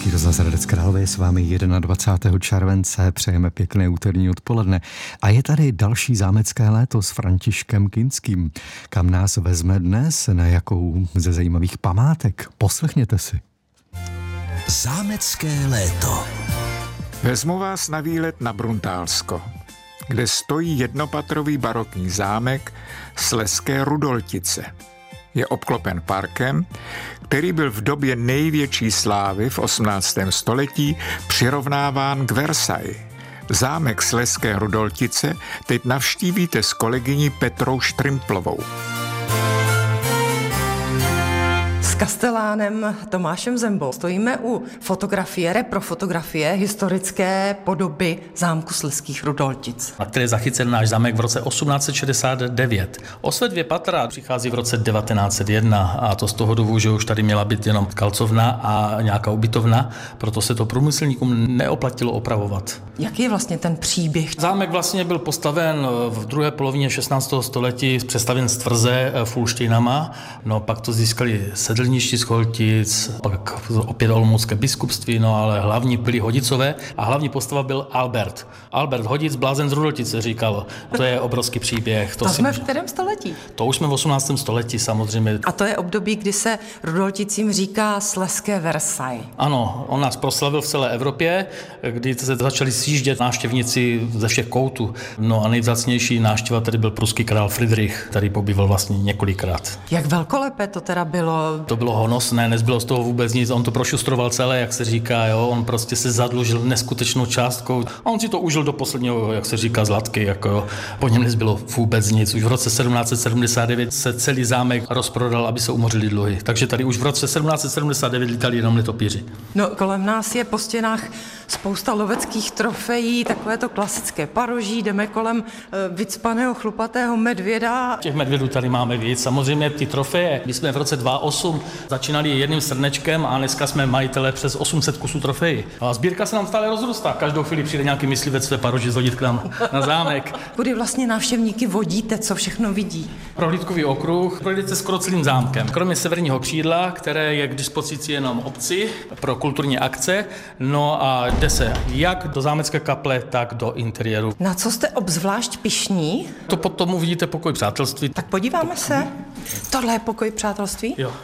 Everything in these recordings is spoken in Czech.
Český rozhlas Hradec Králové je s vámi 21. července, přejeme pěkné úterní odpoledne. A je tady další zámecké léto s Františkem Kinským. Kam nás vezme dnes, na jakou ze zajímavých památek? Poslechněte si. Zámecké léto. Vezmu vás na výlet na Bruntálsko, kde stojí jednopatrový barokní zámek Slezské Rudoltice. Je obklopen parkem, který byl v době největší slávy v 18. století přirovnáván k Versailles. Zámek Slezské Rudoltice teď navštívíte s kolegyní Petrou Štrimplovou. S kastelánem Tomášem Zembou stojíme u reprofotografie historické podoby zámku Slezských Rudoltic, na které je zachycen náš zámek v roce 1869. Osved 2 patra přichází v roce 1901 a to z toho důvodu, že už tady měla být jenom kalcovna a nějaká ubytovna, proto se to průmyslníkům neoplatilo opravovat. Jaký je vlastně ten příběh? Zámek vlastně byl postaven v druhé polovině 16. století, přestaven z tvrze Fulštejnama, no pak to získali sedlničtí z Choltic, pak opět olomoucké biskupství, no ale hlavní byli Hodicové a hlavní postava byl Albert. Albert Hodic, blázen z Rudoltice, říkal. To je obrovský příběh. To jsme v kterém století? To už jsme v 18. století samozřejmě. A to je období, kdy se Rudolticím říká Slezské Versailles. Ano, on nás proslavil v celé Evropě, kdy se začali sjíždět návštěvníci ze všech koutů. No a nejvzácnější návštěva tady byl pruský král Friedrich, který pobýval vlastně několikrát. Jak velkolepé to teda bylo? To bylo honosné, nezbylo z toho vůbec nic, on to prošustroval celé, jak se říká, jo, on prostě se zadlužil neskutečnou částkou a on si to užil do posledního, jak se říká, zlatky, jako jo. Po něm nezbylo vůbec nic. Už v roce 1779 se celý zámek rozprodal, aby se umořili dluhy. Takže tady už v roce 1779 lítali jenom netopíři. No, kolem nás je po stěnách spousta loveckých trofejí, takové to klasické paroží, jdeme kolem vycpaného chlupatého medvěda. Těch medvědů tady máme víc. Samozřejmě ty trofeje, my jsme v roce 2008 začínali jedním srnečkem a dneska jsme majitele přes 800 kusů trofejí. A sbírka se nám stále rozrůstá. Každou chvíli přijde nějaký myslivec své paroži zhodit k nám na zámek. Kudy vlastně návštěvníky vodíte, co všechno vidí? Prohlídkový okruh, projdete skoro celým zámkem. Kromě severního křídla, které je k dispozici jenom obci pro kulturní akce, no a jde se jak do zámecké kaple, tak do interiéru. Na co jste obzvlášť pyšní? To potom uvidíte pokoj přátelství. Tak podíváme se. Tohle je pokoj přátelství? Jo.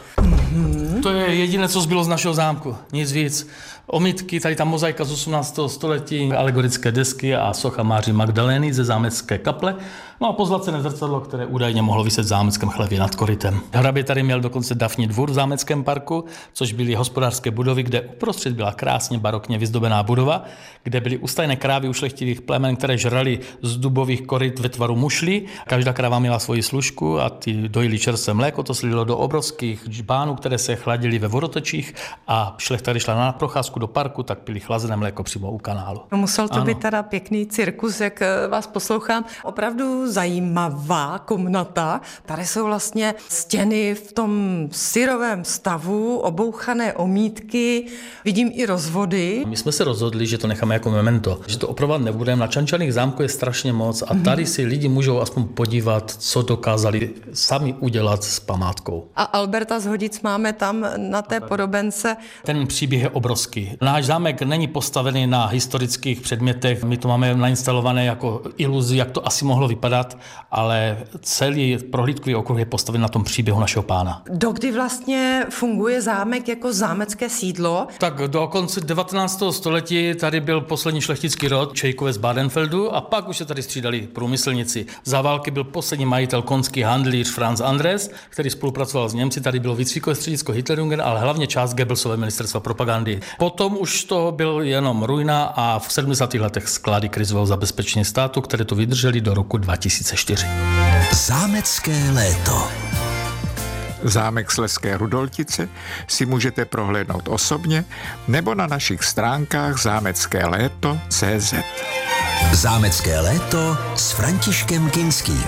To je jediné, co zbylo z našeho zámku. Nic víc. Omítky, tady ta mozaika z 18. století, alegorické desky a socha Máří Magdalény ze zámecké kaple. No a pozlacené zrcadlo, které údajně mohlo viset v zámeckém chlevě nad korytem. Hrabě tady měl dokonce Dafní dvůr v zámeckém parku, což byly hospodářské budovy, kde uprostřed byla krásně barokně vyzdobená budova, kde byly ustajné krávy ušlechtilých plemen, které žrali z dubových koryt ve tvaru mušlí. Každá kráva měla svoji služku a ty dojili čerstvé mléko, to slilo do obrovských džbánů, které se chladily ve vodotečích a šlechta, když šla na procházku do parku, tak pili chlazené mléko přímo u kanálu. No, musel to být teda pěkný cirkus, jak vás poslouchám. Opravdu zajímavá komnata. Tady jsou vlastně stěny v tom syrovém stavu, obouchané omítky, vidím i rozvody. My jsme se rozhodli, že to necháme jako memento, že to opravovat nebudeme. Na Čančaných zámku je strašně moc a tady si lidi můžou aspoň podívat, co dokázali sami udělat s památkou. A Alberta z Hodic máme tam na té podobence. Ten příběh je obrovský. Náš zámek není postavený na historických předmětech, my to máme nainstalované jako iluzi, jak to asi mohlo vypadat, ale celý prohlídkový okruh je postaven na tom příběhu našeho pána. Dokdy vlastně funguje zámek jako zámecké sídlo? Tak do konce 19. století tady byl poslední šlechtický rod Čejkové z Badenfeldu a pak už se tady střídali průmyslníci. Za války byl poslední majitel konský handlíř Franz Andres, který spolupracoval s Němci. Tady bylo výcvikové středisko Hitlerjungen, ale hlavně část Goebbelsové ministerstva propagandy. Potom už to byl jenom ruina a v 70. letech sklady krizového zabezpečení státu, které to vydržely do roku 2004. Zámecké léto. Zámek Slezské Rudoltice si můžete prohlédnout osobně nebo na našich stránkách zámeckéléto.cz. Zámecké léto s Františkem Kinským.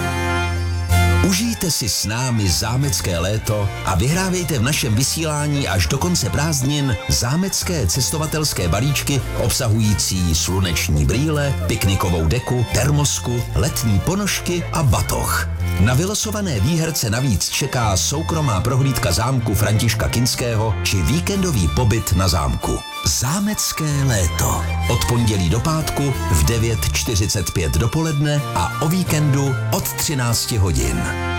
Užijte si s námi zámecké léto a vyhrávejte v našem vysílání až do konce prázdnin zámecké cestovatelské balíčky obsahující sluneční brýle, piknikovou deku, termosku, letní ponožky a batoh. Na vylosované výherce navíc čeká soukromá prohlídka zámku Františka Kinského či víkendový pobyt na zámku. Zámecké léto. Od pondělí do pátku v 9:45 dopoledne a o víkendu od 13 hodin.